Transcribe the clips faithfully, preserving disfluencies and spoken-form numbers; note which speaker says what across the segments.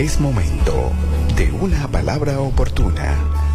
Speaker 1: Es momento de una palabra oportuna.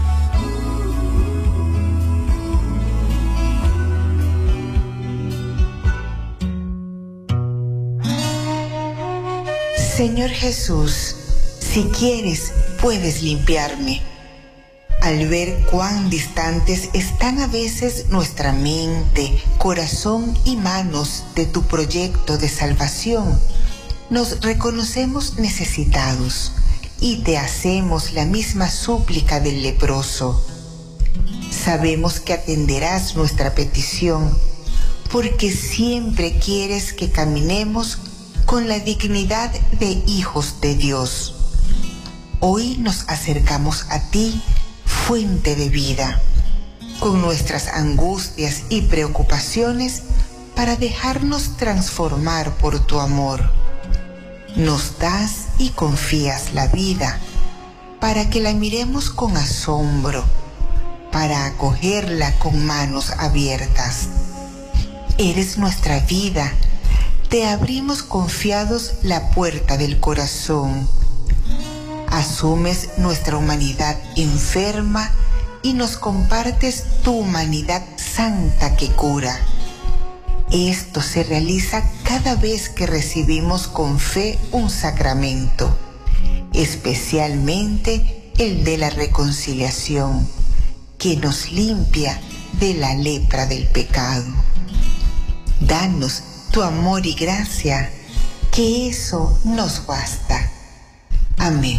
Speaker 2: Señor Jesús, si quieres, puedes limpiarme. Al ver cuán distantes están a veces nuestra mente, corazón y manos de tu proyecto de salvación, nos reconocemos necesitados y te hacemos la misma súplica del leproso. Sabemos que atenderás nuestra petición, porque siempre quieres que caminemos con la dignidad de hijos de Dios. Hoy nos acercamos a ti, fuente de vida, con nuestras angustias y preocupaciones para dejarnos transformar por tu amor. Nos das y confías la vida para que la miremos con asombro, para acogerla con manos abiertas. Eres nuestra vida, te abrimos confiados la puerta del corazón. Asumes nuestra humanidad enferma y nos compartes tu humanidad santa que cura. Esto se realiza cada vez que recibimos con fe un sacramento, especialmente el de la reconciliación, que nos limpia de la lepra del pecado. Danos tu amor y gracia, que eso nos basta. Amén.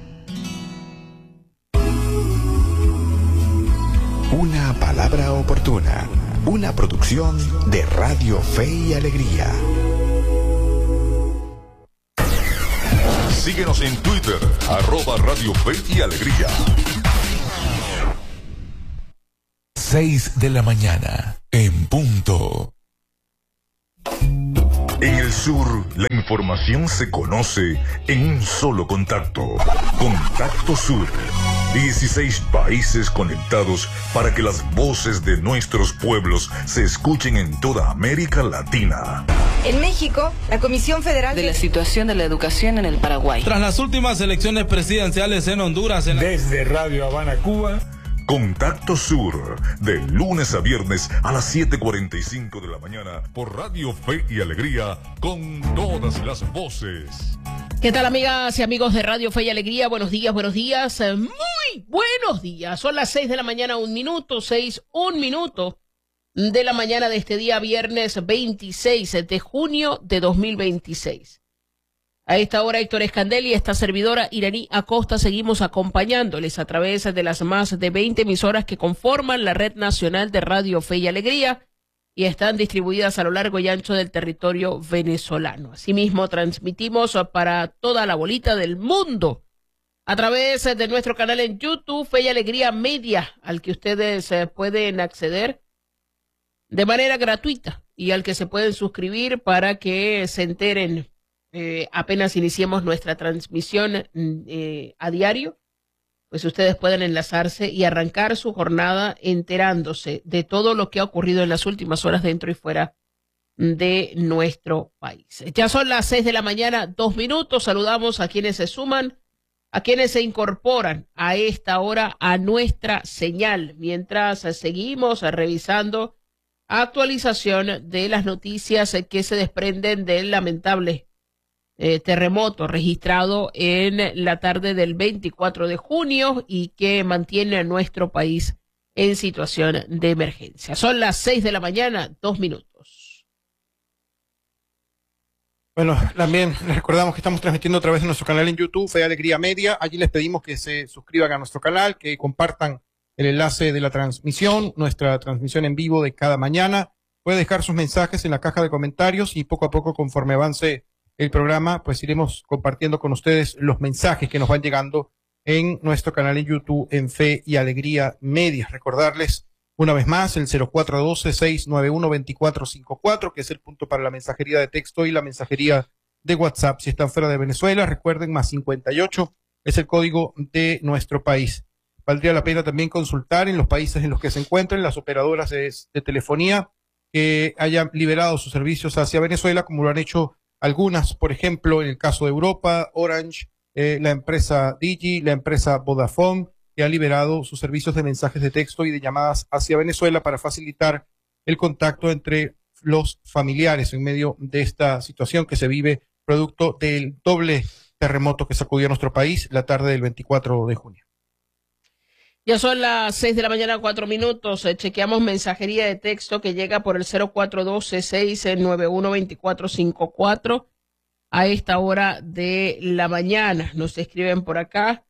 Speaker 1: Una palabra oportuna, una producción de Radio Fe y Alegría.
Speaker 3: Síguenos en Twitter, arroba Radio Fe y Alegría.
Speaker 4: Seis de la mañana, en punto.
Speaker 3: En el sur, la información se conoce en un solo contacto. Contacto Sur. dieciséis países conectados para que las voces de nuestros pueblos se escuchen en toda América Latina.
Speaker 5: En México, la Comisión Federal
Speaker 6: de la situación de la educación en el Paraguay.
Speaker 7: Tras las últimas elecciones presidenciales en Honduras. En la...
Speaker 8: Desde Radio Habana, Cuba.
Speaker 3: Contacto Sur, de lunes a viernes a las siete cuarenta y cinco de la mañana por Radio Fe y Alegría, con todas las voces.
Speaker 9: ¿Qué tal, amigas y amigos de Radio Fe y Alegría? Buenos días, buenos días, muy buenos días. Son las seis de la mañana, un minuto, seis, un minuto de la mañana de este día, viernes veintiséis de junio de dos mil veintiséis. A esta hora, Héctor Escandel y esta servidora Iraní Acosta seguimos acompañándoles a través de las más de veinte emisoras que conforman la Red Nacional de Radio Fe y Alegría y están distribuidas a lo largo y ancho del territorio venezolano. Asimismo, transmitimos para toda la bolita del mundo a través de nuestro canal en YouTube, Fe y Alegría Media, al que ustedes pueden acceder de manera gratuita y al que se pueden suscribir para que se enteren Eh, apenas iniciemos nuestra transmisión eh, a diario, pues ustedes pueden enlazarse y arrancar su jornada enterándose de todo lo que ha ocurrido en las últimas horas dentro y fuera de nuestro país. Ya son las seis de la mañana, dos minutos. Saludamos a quienes se suman, a quienes se incorporan a esta hora a nuestra señal, mientras seguimos revisando actualización de las noticias que se desprenden del lamentable Eh, terremoto registrado en la tarde del veinticuatro de junio y que mantiene a nuestro país en situación de emergencia. Son las seis de la mañana, dos minutos.
Speaker 10: Bueno, también les recordamos que estamos transmitiendo a través de nuestro canal en YouTube, Fe y Alegría Media. Allí les pedimos que se suscriban a nuestro canal, que compartan el enlace de la transmisión, nuestra transmisión en vivo de cada mañana. Puede dejar sus mensajes en la caja de comentarios y poco a poco, conforme avance el programa, pues iremos compartiendo con ustedes los mensajes que nos van llegando en nuestro canal en YouTube en Fe y Alegría Media. Recordarles una vez más el cero cuatro uno dos, seis nueve uno, dos cuatro cinco cuatro, que es el punto para la mensajería de texto y la mensajería de WhatsApp. Si están fuera de Venezuela, recuerden, más cincuenta y ocho es el código de nuestro país. Valdría la pena también consultar en los países en los que se encuentren las operadoras de, de telefonía que hayan liberado sus servicios hacia Venezuela, como lo han hecho algunas, por ejemplo, en el caso de Europa, Orange, eh, la empresa Digi, la empresa Vodafone, que ha liberado sus servicios de mensajes de texto y de llamadas hacia Venezuela para facilitar el contacto entre los familiares en medio de esta situación que se vive producto del doble terremoto que sacudió a nuestro país la tarde del veinticuatro de junio.
Speaker 9: Ya son las seis de la mañana, cuatro minutos. Eh, chequeamos mensajería de texto que llega por el cero cuatro uno dos, seis nueve uno, dos cuatro cinco cuatro a esta hora de la mañana. Nos escriben por acá.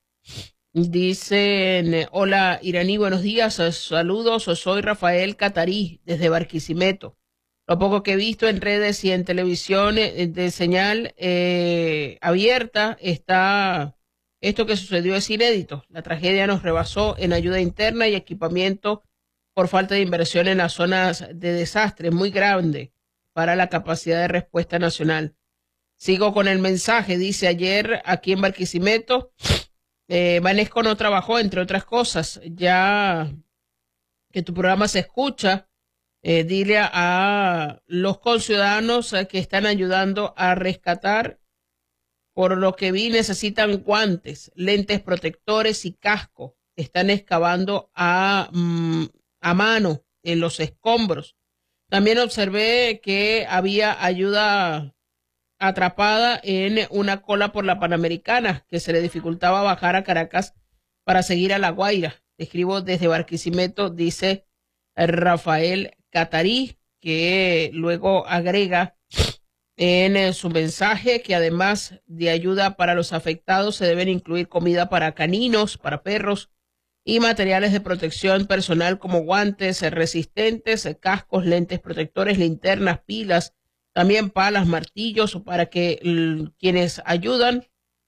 Speaker 9: Dicen, hola Iraní, buenos días, saludos, soy Rafael Catarí desde Barquisimeto. Lo poco que he visto en redes y en televisión de señal eh, abierta está... Esto que sucedió es inédito. La tragedia nos rebasó en ayuda interna y equipamiento por falta de inversión en las zonas de desastre, muy grande para la capacidad de respuesta nacional. Sigo con el mensaje, dice ayer aquí en Barquisimeto, eh, Vanesco no trabajó, entre otras cosas. Ya que tu programa se escucha, eh, dile a, a los conciudadanos que están ayudando a rescatar. Por lo que vi, necesitan guantes, lentes protectores y casco. Están excavando a, mm, a mano en los escombros. También observé que había ayuda atrapada en una cola por la Panamericana, que se le dificultaba bajar a Caracas para seguir a La Guaira. Escribo desde Barquisimeto, dice Rafael Catarí, que luego agrega en su mensaje que además de ayuda para los afectados se deben incluir comida para caninos, para perros y materiales de protección personal como guantes resistentes, cascos, lentes protectores, linternas, pilas, también palas, martillos para que quienes ayudan.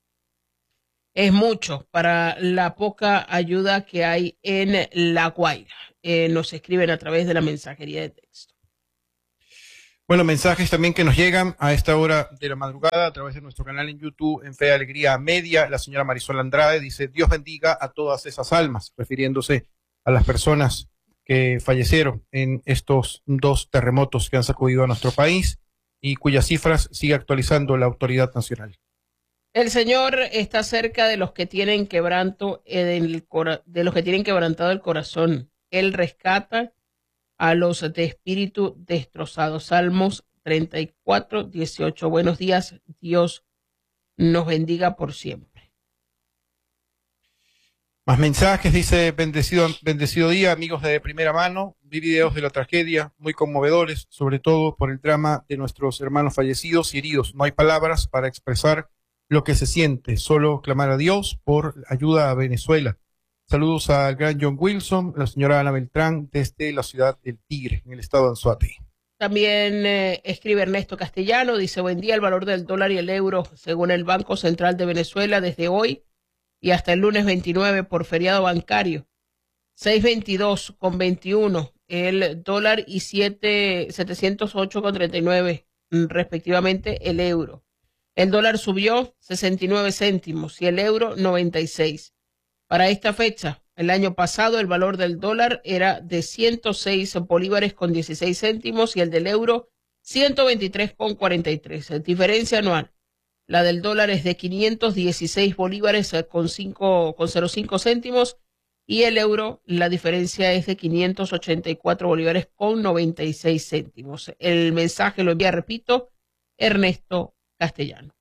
Speaker 9: Es mucho para la poca ayuda que hay en La Guaira. Eh, nos escriben a través de la mensajería de texto.
Speaker 10: Bueno, mensajes también que nos llegan a esta hora de la madrugada a través de nuestro canal en YouTube, en Fe y Alegría Media. La señora Marisol Andrade dice, Dios bendiga a todas esas almas, refiriéndose a las personas que fallecieron en estos dos terremotos que han sacudido a nuestro país y cuyas cifras sigue actualizando la autoridad nacional.
Speaker 9: El Señor está cerca de los que tienen quebranto el cora- de los que tienen quebrantado el corazón. Él rescata a los de espíritu destrozado. Salmos treinta y cuatro, dieciocho. Buenos días, Dios nos bendiga por siempre.
Speaker 10: Más mensajes, dice, bendecido, bendecido día, amigos de primera mano. Vi videos de la tragedia, muy conmovedores, sobre todo por el drama de nuestros hermanos fallecidos y heridos. No hay palabras para expresar lo que se siente, solo clamar a Dios por ayuda a Venezuela. Saludos al gran John Wilson, la señora Ana Beltrán, desde la ciudad del Tigre, en el estado de Anzoátegui.
Speaker 9: También eh, escribe Ernesto Castellano, dice, buen día, el valor del dólar y el euro, según el Banco Central de Venezuela, desde hoy y hasta el lunes veintinueve por feriado bancario. seis veintidós con veintiuno el dólar y setecientos ocho con treinta y nueve respectivamente el euro. El dólar subió sesenta y nueve céntimos y el euro noventa y seis. Para esta fecha, el año pasado, el valor del dólar era de ciento seis bolívares con dieciséis céntimos y el del euro ciento veintitrés con cuarenta y tres. Diferencia anual. La del dólar es de quinientos dieciséis bolívares con cinco, con cero cinco céntimos y el euro, la diferencia es de quinientos ochenta y cuatro bolívares con noventa y seis céntimos. El mensaje lo envía, repito, Ernesto Castellano.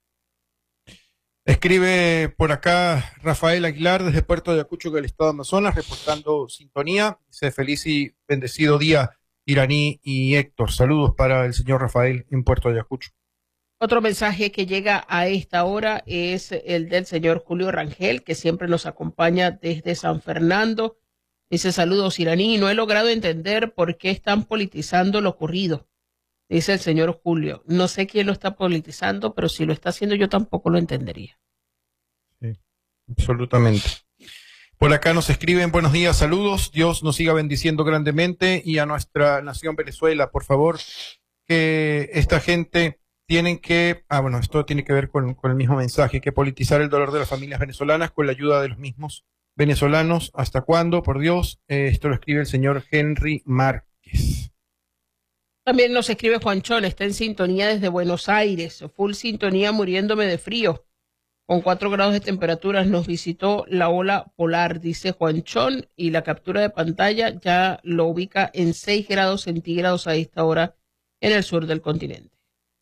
Speaker 10: Escribe por acá Rafael Aguilar desde Puerto de Ayacucho, del estado de Amazonas, reportando sintonía. Dice, feliz y bendecido día, Iraní y Héctor. Saludos para el señor Rafael en Puerto de Ayacucho.
Speaker 9: Otro mensaje que llega a esta hora es el del señor Julio Rangel, que siempre nos acompaña desde San Fernando. Dice, saludos, Iraní. No he logrado entender por qué están politizando lo ocurrido. Dice el señor Julio. No sé quién lo está politizando, pero si lo está haciendo yo tampoco lo entendería.
Speaker 10: Sí, absolutamente. Por acá nos escriben, buenos días, saludos. Dios nos siga bendiciendo grandemente y a nuestra nación Venezuela, por favor, que esta gente tienen que, ah bueno, esto tiene que ver con, con el mismo mensaje, que politizar el dolor de las familias venezolanas con la ayuda de los mismos venezolanos. ¿Hasta cuándo? Por Dios, eh, esto lo escribe el señor Henry Márquez.
Speaker 9: También nos escribe Juanchón, está en sintonía desde Buenos Aires, full sintonía, muriéndome de frío. Con cuatro grados de temperatura nos visitó la ola polar, dice Juanchón, y la captura de pantalla ya lo ubica en seis grados centígrados a esta hora en el sur del continente.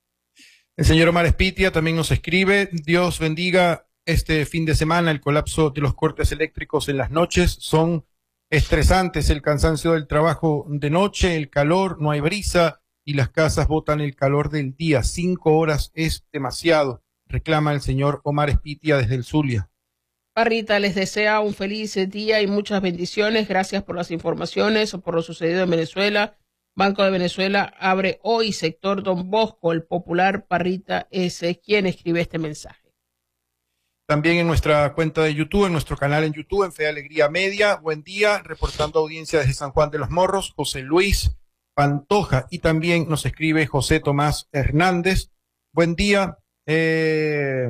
Speaker 10: El señor Omar Espitia también nos escribe: Dios bendiga este fin de semana. El colapso de los cortes eléctricos en las noches son estresantes, el cansancio del trabajo de noche, el calor, no hay brisa y las casas botan el calor del día. Cinco horas es demasiado, reclama el señor Omar Espitia desde el Zulia.
Speaker 9: Parrita les desea un feliz día y muchas bendiciones. Gracias por las informaciones o por lo sucedido en Venezuela. Banco de Venezuela abre hoy sector Don Bosco. El popular Parrita es quien escribe este mensaje.
Speaker 10: También en nuestra cuenta de YouTube, en nuestro canal en YouTube, en Fe y Alegría Media. Buen día, reportando audiencia desde San Juan de los Morros, José Luis Pantoja. Y también nos escribe José Tomás Hernández. Buen día. Eh,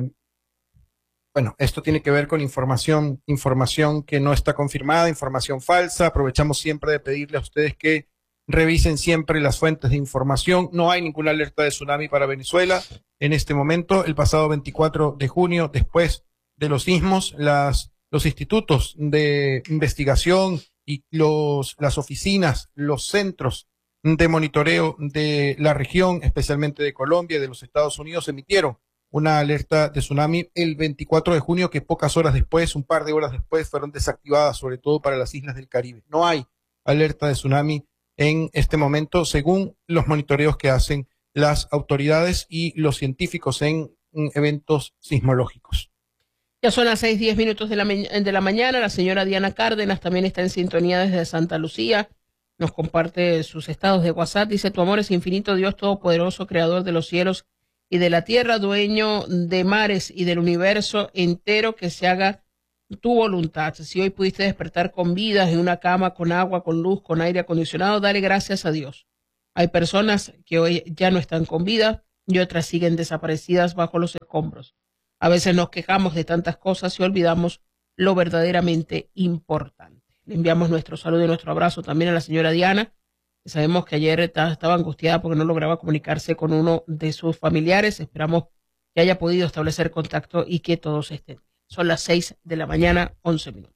Speaker 10: bueno, esto tiene que ver con información, información que no está confirmada, información falsa. Aprovechamos siempre de pedirle a ustedes que revisen siempre las fuentes de información. No hay ninguna alerta de tsunami para Venezuela en este momento. El pasado veinticuatro de junio, después de los sismos, las, los institutos de investigación y los, las oficinas, los centros de monitoreo de la región, especialmente de Colombia y de los Estados Unidos, emitieron una alerta de tsunami el veinticuatro de junio, que pocas horas después, un par de horas después, fueron desactivadas, sobre todo para las islas del Caribe. No hay alerta de tsunami en este momento, según los monitoreos que hacen las autoridades y los científicos en, en eventos sismológicos.
Speaker 9: Ya son las seis, diez minutos de la, de la mañana. La señora Diana Cárdenas también está en sintonía desde Santa Lucía. Nos comparte sus estados de WhatsApp. Dice: tu amor es infinito, Dios Todopoderoso, creador de los cielos y de la tierra, dueño de mares y del universo entero, que se haga tu voluntad. Si hoy pudiste despertar con vida, en una cama, con agua, con luz, con aire acondicionado, dale gracias a Dios. Hay personas que hoy ya no están con vida y otras siguen desaparecidas bajo los escombros. A veces nos quejamos de tantas cosas y olvidamos lo verdaderamente importante. Le enviamos nuestro saludo y nuestro abrazo también a la señora Diana, que sabemos que ayer estaba angustiada porque no lograba comunicarse con uno de sus familiares. Esperamos que haya podido establecer contacto y que todos estén bien. Son las seis de la mañana, once minutos.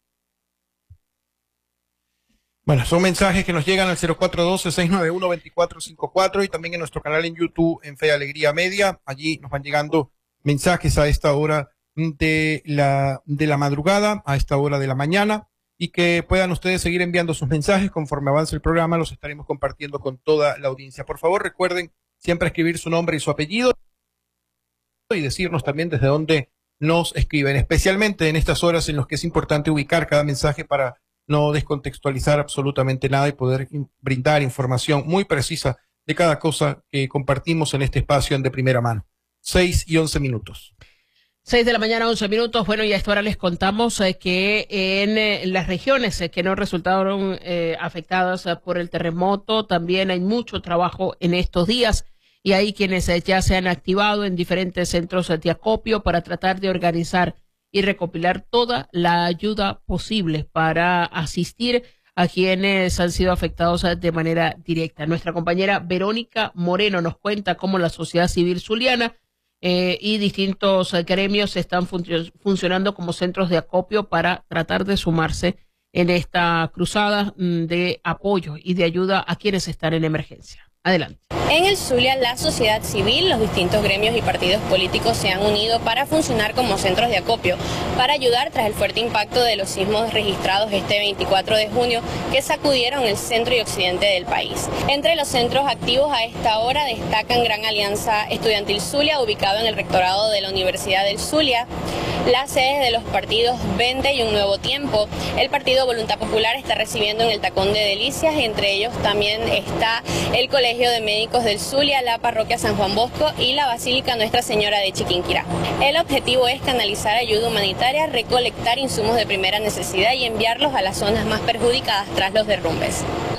Speaker 10: Bueno, son mensajes que nos llegan al cero cuatro uno dos, seis nueve uno, dos cuatro cinco cuatro y también en nuestro canal en YouTube, en Fe y Alegría Media. Allí nos van llegando mensajes a esta hora de la, de la madrugada, a esta hora de la mañana, y que puedan ustedes seguir enviando sus mensajes conforme avance el programa. Los estaremos compartiendo con toda la audiencia. Por favor, recuerden siempre escribir su nombre y su apellido y decirnos también desde dónde nos escriben, especialmente en estas horas en las que es importante ubicar cada mensaje para no descontextualizar absolutamente nada y poder brindar información muy precisa de cada cosa que compartimos en este espacio en de primera mano. Seis y once minutos.
Speaker 9: Seis de la mañana, once minutos. Bueno, y a esta hora les contamos eh, que en eh, las regiones eh, que no resultaron eh, afectadas eh, por el terremoto, también hay mucho trabajo en estos días. Y hay quienes eh, ya se han activado en diferentes centros de acopio para tratar de organizar y recopilar toda la ayuda posible para asistir a quienes han sido afectados de manera directa. Nuestra compañera Verónica Moreno nos cuenta cómo la sociedad civil zuliana eh, y distintos gremios están fun funcionando como centros de acopio para tratar de sumarse en esta cruzada de apoyo y de ayuda a quienes están en emergencia. Adelante.
Speaker 11: En el Zulia, la sociedad civil, los distintos gremios y partidos políticos se han unido para funcionar como centros de acopio, para ayudar tras el fuerte impacto de los sismos registrados este veinticuatro de junio que sacudieron el centro y occidente del país. Entre los centros activos a esta hora destacan Gran Alianza Estudiantil Zulia, ubicado en el rectorado de la Universidad del Zulia, las sedes de los partidos Vende y Un Nuevo Tiempo. El Partido Voluntad Popular está recibiendo en el Tacón de Delicias, entre ellos también está el Colegio de Médicos del Zulia, la Parroquia San Juan Bosco y la Basílica Nuestra Señora de Chiquinquirá. El objetivo es canalizar ayuda humanitaria, recolectar insumos de primera necesidad y enviarlos a las zonas más perjudicadas tras los derrumbes.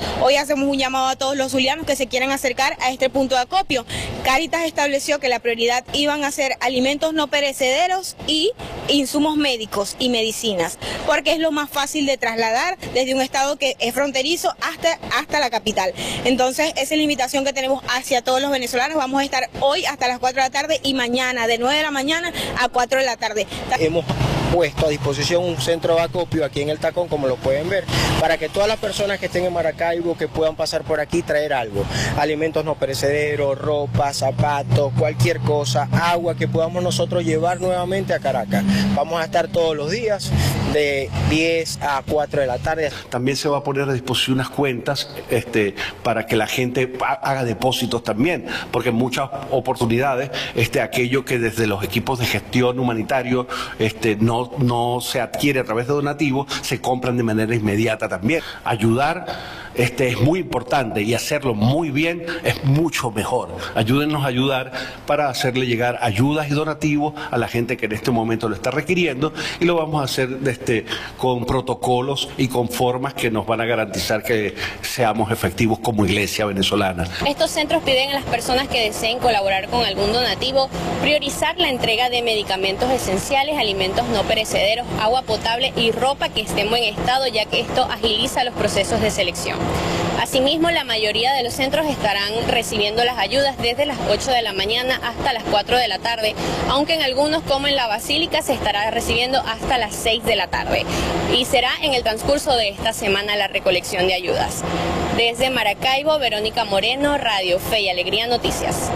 Speaker 11: Hoy hacemos un llamado a todos los zulianos que se quieran acercar a este punto de acopio. Cáritas estableció que la prioridad iban a ser alimentos no perecederos y insumos médicos y medicinas, porque es lo más fácil de trasladar desde un estado que es fronterizo hasta, hasta la capital. Entonces, esa es la invitación que tenemos hacia todos los venezolanos. Vamos a estar hoy hasta las cuatro de la tarde y mañana de nueve de la mañana a cuatro de la tarde.
Speaker 12: Hemos puesto a disposición un centro de acopio aquí en el Tacón, como lo pueden ver, para que todas las personas que estén en Maracaibo, que puedan pasar por aquí, traer algo, alimentos no perecederos, ropa, zapatos, cualquier cosa, agua que podamos nosotros llevar nuevamente a Caracas. Vamos a estar todos los días de diez a cuatro de la tarde.
Speaker 13: También se va a poner a disposición unas cuentas este, para que la gente haga depósitos también, porque en muchas oportunidades este, aquello que desde los equipos de gestión humanitario este, no, no se adquiere a través de donativos, se compran de manera inmediata también. Ayudar este, es muy importante y hacerlo muy bien es mucho mejor. Ayúdennos a ayudar para hacerle llegar ayudas y donativos a la gente que en este momento lo está requiriendo, y lo vamos a hacer este, con protocolos y con formas que nos van a garantizar que seamos efectivos como iglesia venezolana.
Speaker 11: Estos centros piden a las personas que deseen colaborar con algún donativo priorizar la entrega de medicamentos esenciales, alimentos no perecederos, agua potable y ropa que esté en buen estado, ya que esto agiliza los procesos de selección. Asimismo, la mayoría de los centros estarán recibiendo las ayudas desde las ocho de la mañana hasta las cuatro de la tarde, aunque en algunos, como en la Basílica, se estará recibiendo hasta las seis de la tarde. Y será en el transcurso de esta semana la recolección de ayudas. Desde Maracaibo, Verónica Moreno, Radio Fe y Alegría Noticias.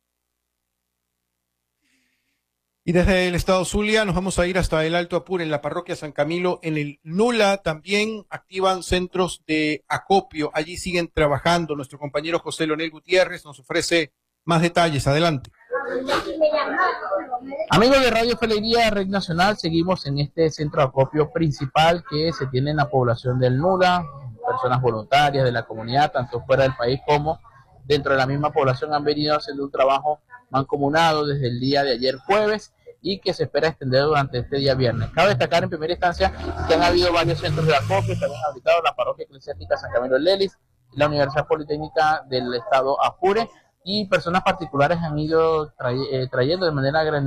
Speaker 10: Y desde el estado Zulia nos vamos a ir hasta el Alto Apure, en la parroquia San Camilo, en el Nula. También activan centros de acopio. Allí siguen trabajando. Nuestro compañero José Leonel Gutiérrez nos ofrece más detalles. Adelante.
Speaker 14: Amigos de Radio Fe y Alegría, Red Nacional, seguimos en este centro de acopio principal que se tiene en la población del Nula. Personas voluntarias de la comunidad, tanto fuera del país como dentro de la misma población, han venido haciendo un trabajo mancomunado desde el día de ayer jueves y que se espera extender durante este día viernes. Cabe destacar en primera instancia que han habido varios centros de acopio, también han habilitado la parroquia eclesiástica San Camilo de Lelis, la Universidad Politécnica del Estado Apure, y personas particulares han ido tray eh, trayendo de manera